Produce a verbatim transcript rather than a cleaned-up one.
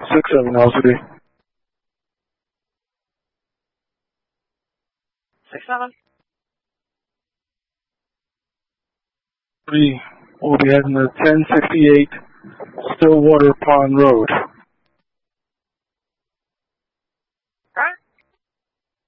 six seven L C D. six seven? Three, we'll be heading to ten sixty-eight Stillwater Pond Road.